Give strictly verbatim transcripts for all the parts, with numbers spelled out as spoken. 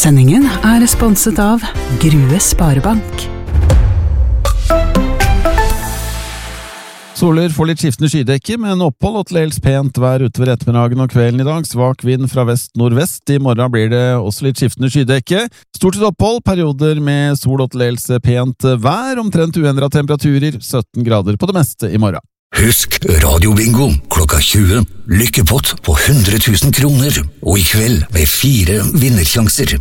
Sendingen er sponset av Grue Sparebank. Soler får litt skiftende skydekke, men opphold og til dels pent vær utover ettermiddagen og kvelden i dag. Svak vind fra vest-nordvest. I morgen blir det også litt skiftende skydekke. Stort sett opphold, perioder med sol og til dels pent vær, omtrent uendret temperaturer, sytten grader på det meste i morgen. Husk radiobingo klokka tjue. Lykkepott på hundre tusen kroner, og i kveld med fire vinnersjanser.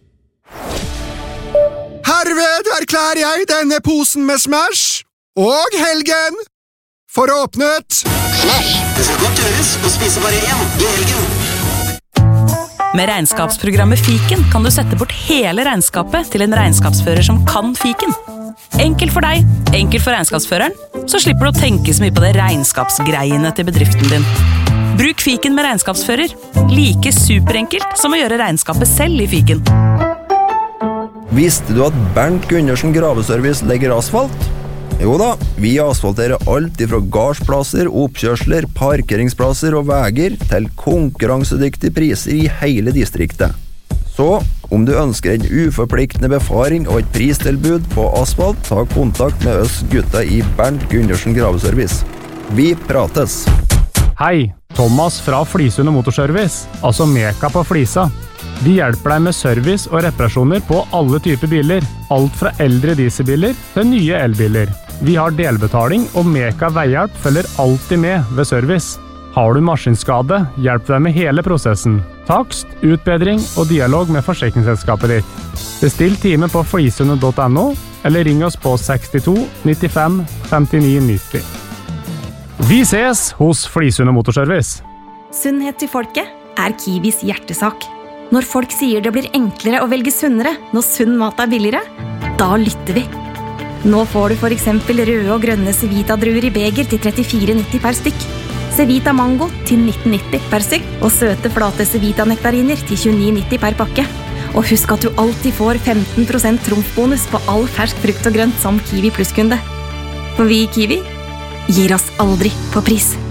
Herved erklærer jeg denne posen med Smash og helgen for åpnet. Smash! Det skal godt gjøres å spise bare én i helgen. Med regnskapsprogrammet Fiken kan du sette bort hele regnskapet til en regnskapsfører som kan Fiken. Enkelt for deg, enkelt for regnskapsføreren, så slipper du å tenke så mye på det regnskapsgreiene til bedriften din. Bruk Fiken med regnskapsfører. Like superenkelt som å gjøre regnskapet selv i Fiken. Visste du at Bernt Gundersen Graveservice legger asfalt? Jo da, vi asfalterer alt ifra gardsplasser, oppkjørsler, parkeringsplasser og veger til konkurransedyktige priser i hele distriktet. Så, om du ønsker en uforpliktende befaring og et pristilbud på asfalt, ta kontakt med oss gutta i Bernt Gundersen Graveservice. Vi prates! Hei, Thomas fra Flisundet Motorservice, altså Meka på Flisa. Vi hjelper deg med service og reparasjoner på alle typer biler, alt fra eldre dieselbiler til nye elbiler. Vi har delbetaling, og Meka Veihjelp følger alltid med ved service. Har du maskinskade, hjelp deg med hele prosessen. Takst, utbedring og dialog med forsikringsselskapet ditt. Bestill time på flisundet punktum no, eller ring oss på sekstito nittifem femtini nitti. Vi ses hos Flisundet Motorservice. Sunnhet til folket er Kiwis hjertesak. Når folk sier det blir enklere å velge sunnere når sunn mat er billigere, da lytter vi. Nå får du for eksempel røde og grønne Cevita-druer i beger til trettifire nitti per stykk. Cevita Mango til nitten nitti per stykk, og søte flate Cevita-nektariner til tjueni nitti per pakke. Og husk at du alltid får femten prosent trumfbonus på all fersk frukt og grønt som Kiwi Plus-kunde. For vi i Kiwi gir oss aldri på pris.